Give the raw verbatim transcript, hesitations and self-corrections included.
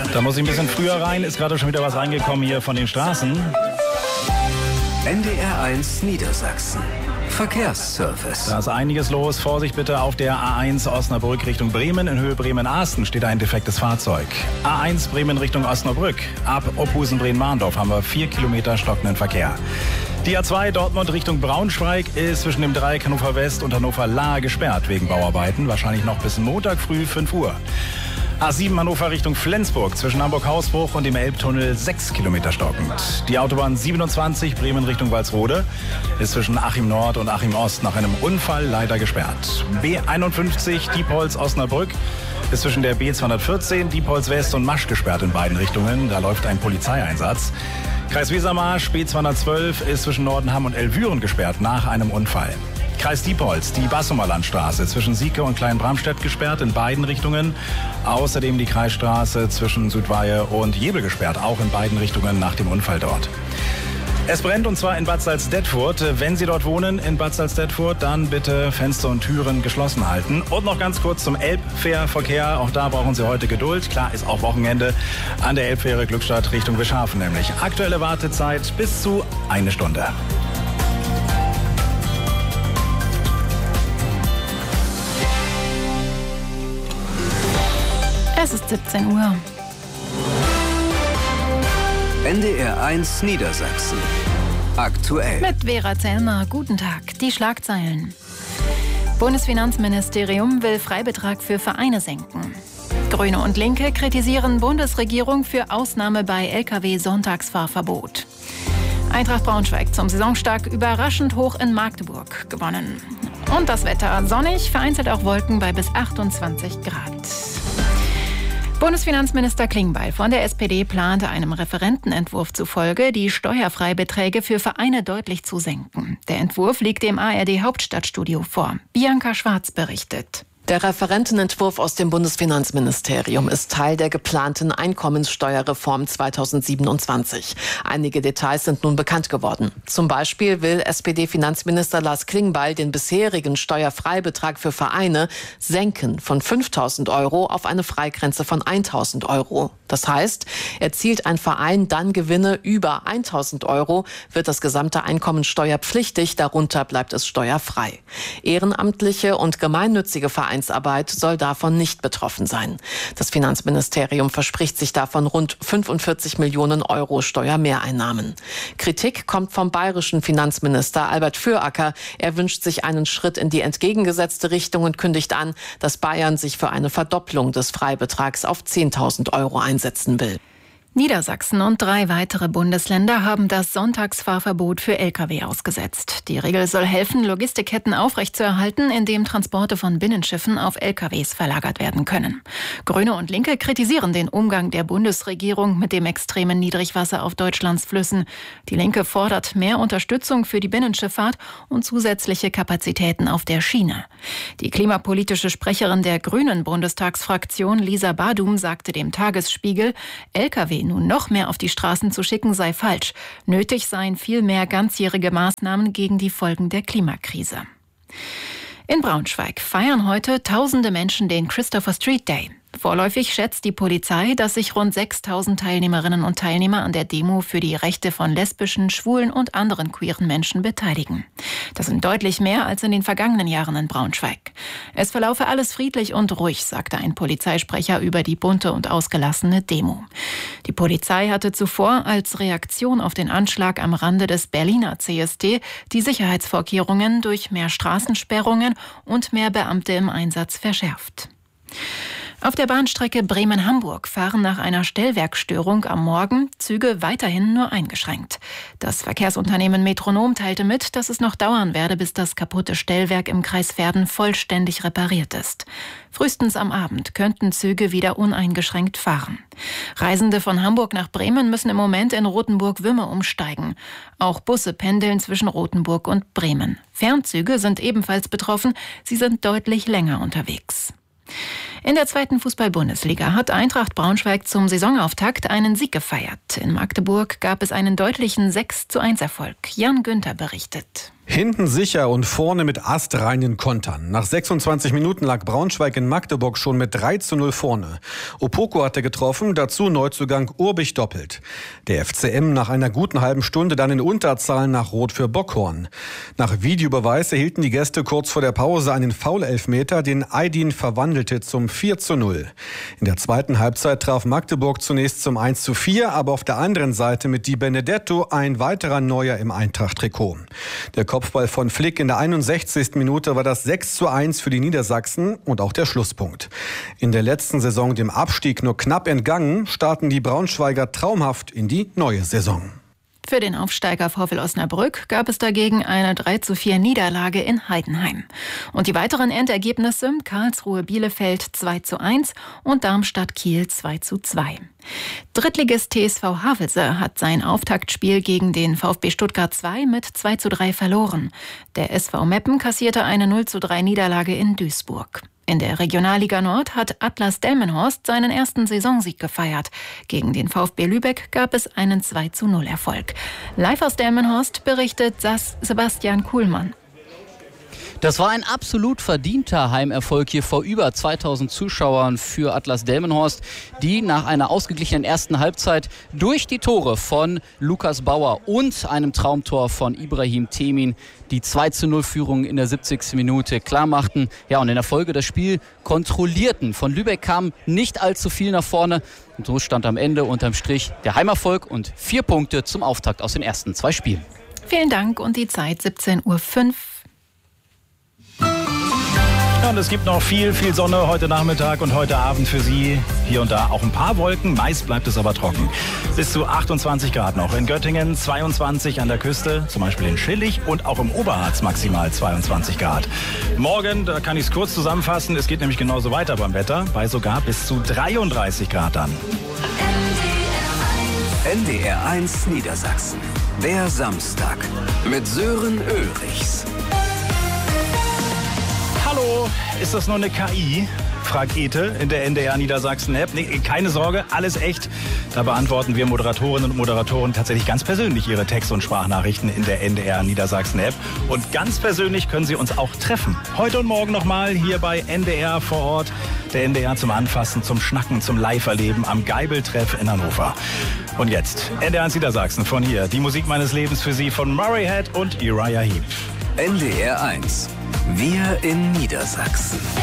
Da muss ich ein bisschen früher rein, ist gerade schon wieder was reingekommen hier von den Straßen. N D R eins Niedersachsen. Verkehrsservice. Da ist einiges los. Vorsicht bitte auf der A eins Osnabrück Richtung Bremen. In Höhe Bremen-Ahsten steht ein defektes Fahrzeug. A eins Bremen Richtung Osnabrück. Ab Opphusen-Brehn-Mahndorf haben wir vier Kilometer stockenden Verkehr. Die A zwei Dortmund Richtung Braunschweig ist zwischen dem Dreieck Hannover West und Hannover Lahr gesperrt wegen Bauarbeiten. Wahrscheinlich noch bis Montag früh fünf Uhr. A sieben Hannover Richtung Flensburg zwischen Hamburg-Hausbruch und dem Elbtunnel sechs Kilometer stockend. Die Autobahn siebenundzwanzig Bremen Richtung Walsrode ist zwischen Achim Nord und Achim Ost nach einem Unfall leider gesperrt. B einundfünfzig Diepholz Osnabrück ist zwischen der B zweihundertvierzehn Diepholz West und Masch gesperrt in beiden Richtungen. Da läuft ein Polizeieinsatz. Kreis Wesermarsch B zweihundertzwölf ist zwischen Nordenham und Elvüren gesperrt nach einem Unfall. Kreis Diepholz, die Bassumer Landstraße zwischen Sieke und Kleinbramstedt gesperrt in beiden Richtungen. Außerdem die Kreisstraße zwischen Südweihe und Jebel gesperrt, auch in beiden Richtungen nach dem Unfall dort. Es brennt und zwar in Bad Salzdetfurt. Wenn Sie dort wohnen, in Bad Salzdetfurt, dann bitte Fenster und Türen geschlossen halten. Und noch ganz kurz zum Elbfährverkehr. Auch da brauchen Sie heute Geduld. Klar, ist auch Wochenende an der Elbfähre Glückstadt Richtung Wischhafen nämlich. Aktuelle Wartezeit bis zu eine Stunde. Es ist siebzehn Uhr. N D R eins Niedersachsen. Aktuell. Mit Vera Zellmer. Guten Tag. Die Schlagzeilen. Bundesfinanzministerium will Freibetrag für Vereine senken. Grüne und Linke kritisieren Bundesregierung für Ausnahme bei L K W-Sonntagsfahrverbot. Eintracht Braunschweig zum Saisonstart überraschend hoch in Magdeburg gewonnen. Und das Wetter sonnig, vereinzelt auch Wolken bei bis achtundzwanzig Grad. Bundesfinanzminister Klingbeil von der S P D plante einem Referentenentwurf zufolge, die Steuerfreibeträge für Vereine deutlich zu senken. Der Entwurf liegt dem A R D-Hauptstadtstudio vor. Bianca Schwarz berichtet. Der Referentenentwurf aus dem Bundesfinanzministerium ist Teil der geplanten Einkommenssteuerreform zweitausendsiebenundzwanzig. Einige Details sind nun bekannt geworden. Zum Beispiel will S P D-Finanzminister Lars Klingbeil den bisherigen Steuerfreibetrag für Vereine senken von fünftausend Euro auf eine Freigrenze von eintausend Euro. Das heißt, erzielt ein Verein dann Gewinne über eintausend Euro, wird das gesamte Einkommen steuerpflichtig, darunter bleibt es steuerfrei. Ehrenamtliche und gemeinnützige Vereinsarbeit soll davon nicht betroffen sein. Das Finanzministerium verspricht sich davon rund fünfundvierzig Millionen Euro Steuermehreinnahmen. Kritik kommt vom bayerischen Finanzminister Albert Füracker. Er wünscht sich einen Schritt in die entgegengesetzte Richtung und kündigt an, dass Bayern sich für eine Verdopplung des Freibetrags auf zehntausend Euro einsetzen will. Niedersachsen und drei weitere Bundesländer haben das Sonntagsfahrverbot für L K W ausgesetzt. Die Regel soll helfen, Logistikketten aufrechtzuerhalten, indem Transporte von Binnenschiffen auf L K Ws verlagert werden können. Grüne und Linke kritisieren den Umgang der Bundesregierung mit dem extremen Niedrigwasser auf Deutschlands Flüssen. Die Linke fordert mehr Unterstützung für die Binnenschifffahrt und zusätzliche Kapazitäten auf der Schiene. Die klimapolitische Sprecherin der Grünen Bundestagsfraktion Lisa Badum sagte dem Tagesspiegel, L K W nun noch mehr auf die Straßen zu schicken, sei falsch. Nötig seien viel mehr ganzjährige Maßnahmen gegen die Folgen der Klimakrise. In Braunschweig feiern heute tausende Menschen den Christopher Street Day. Vorläufig schätzt die Polizei, dass sich rund sechstausend Teilnehmerinnen und Teilnehmer an der Demo für die Rechte von lesbischen, schwulen und anderen queeren Menschen beteiligen. Das sind deutlich mehr als in den vergangenen Jahren in Braunschweig. Es verlaufe alles friedlich und ruhig, sagte ein Polizeisprecher über die bunte und ausgelassene Demo. Die Polizei hatte zuvor als Reaktion auf den Anschlag am Rande des Berliner C S D die Sicherheitsvorkehrungen durch mehr Straßensperrungen und mehr Beamte im Einsatz verschärft. Auf der Bahnstrecke Bremen-Hamburg fahren nach einer Stellwerkstörung am Morgen Züge weiterhin nur eingeschränkt. Das Verkehrsunternehmen Metronom teilte mit, dass es noch dauern werde, bis das kaputte Stellwerk im Kreis Verden vollständig repariert ist. Frühestens am Abend könnten Züge wieder uneingeschränkt fahren. Reisende von Hamburg nach Bremen müssen im Moment in Rothenburg-Wümme umsteigen. Auch Busse pendeln zwischen Rothenburg und Bremen. Fernzüge sind ebenfalls betroffen, sie sind deutlich länger unterwegs. In der zweiten Fußball-Bundesliga hat Eintracht Braunschweig zum Saisonauftakt einen Sieg gefeiert. In Magdeburg gab es einen deutlichen sechs zu eins Erfolg. Jan Günther berichtet. Hinten sicher und vorne mit astreinen Kontern. Nach sechsundzwanzig Minuten lag Braunschweig in Magdeburg schon mit drei zu null vorne. Opoko hatte getroffen, dazu Neuzugang Urbich doppelt. Der F C M nach einer guten halben Stunde dann in Unterzahl nach Rot für Bockhorn. Nach Videobeweis erhielten die Gäste kurz vor der Pause einen Foul-Elfmeter, den Aydin verwandelte zum vier zu null. In der zweiten Halbzeit traf Magdeburg zunächst zum eins zu vier, aber auf der anderen Seite mit Di Benedetto ein weiterer Neuer im Eintracht-Trikot. Der Kopfball von Flick in der einundsechzigsten Minute war das sechs zu eins für die Niedersachsen und auch der Schlusspunkt. In der letzten Saison dem Abstieg nur knapp entgangen, starten die Braunschweiger traumhaft in die neue Saison. Für den Aufsteiger VfL Osnabrück gab es dagegen eine drei zu vier Niederlage in Heidenheim. Und die weiteren Endergebnisse: Karlsruhe-Bielefeld zwei zu eins und Darmstadt-Kiel zwei zu zwei. Drittligist T S V Havelse hat sein Auftaktspiel gegen den VfB Stuttgart zwei mit zwei zu drei verloren. Der S V Meppen kassierte eine null zu drei Niederlage in Duisburg. In der Regionalliga Nord hat Atlas Delmenhorst seinen ersten Saisonsieg gefeiert. Gegen den VfB Lübeck gab es einen zwei zu null Erfolg. Live aus Delmenhorst berichtet Sebastian Kuhlmann. Das war ein absolut verdienter Heimerfolg hier vor über zweitausend Zuschauern für Atlas Delmenhorst, die nach einer ausgeglichenen ersten Halbzeit durch die Tore von Lukas Bauer und einem Traumtor von Ibrahim Temin die zwei zu null Führung in der siebzigsten Minute klar machten. Ja, und in der Folge das Spiel kontrollierten. Von Lübeck kam nicht allzu viel nach vorne. Und so stand am Ende unterm Strich der Heimerfolg und vier Punkte zum Auftakt aus den ersten zwei Spielen. Vielen Dank und die Zeit siebzehn Uhr fünf. Ja, und es gibt noch viel, viel Sonne heute Nachmittag und heute Abend für Sie. Hier und da auch ein paar Wolken, meist bleibt es aber trocken. Bis zu achtundzwanzig Grad noch. In Göttingen zweiundzwanzig an der Küste, zum Beispiel in Schillig, und auch im Oberharz maximal zweiundzwanzig Grad. Morgen, da kann ich es kurz zusammenfassen, es geht nämlich genauso weiter beim Wetter, bei sogar bis zu dreiunddreißig Grad dann. N D R eins Niedersachsen. Der Samstag mit Sören Ulrichs. Hallo, ist das nur eine K I? Fragt Ete in der N D R Niedersachsen-App. Nee, keine Sorge, alles echt. Da beantworten wir Moderatorinnen und Moderatoren tatsächlich ganz persönlich ihre Text- und Sprachnachrichten in der N D R Niedersachsen-App. Und ganz persönlich können Sie uns auch treffen. Heute und morgen nochmal hier bei N D R vor Ort. Der N D R zum Anfassen, zum Schnacken, zum Live-Erleben am Geibel-Treff in Hannover. Und jetzt N D R eins Niedersachsen von hier. Die Musik meines Lebens für Sie von Murray Head und Uriah Heep. N D R eins. Wir in Niedersachsen.